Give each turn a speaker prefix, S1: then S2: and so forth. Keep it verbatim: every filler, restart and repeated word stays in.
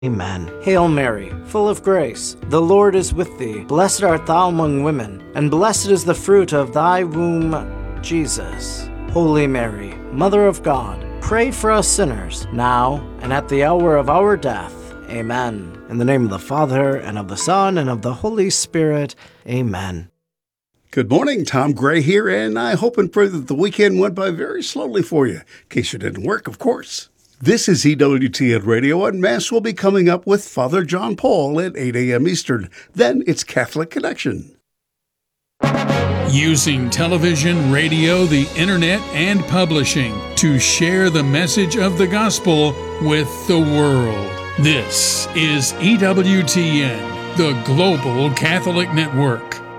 S1: Amen. Hail Mary, full of grace, the Lord is with thee. Blessed art thou among women, and blessed is the fruit of thy womb, Jesus. Holy Mary, Mother of God, pray for us sinners, now and at the hour of our death. Amen. In the name of the Father, and of the Son, and of the Holy Spirit. Amen.
S2: Good morning, Tom Gray here, and I hope and pray that the weekend went by very slowly for you, in case it didn't work, of course. This is E W T N Radio, and Mass will be coming up with Father John Paul at eight a.m. Eastern. Then it's Catholic Connection.
S3: Using television, radio, the internet, and publishing to share the message of the gospel with the world. This is E W T N, the Global Catholic Network.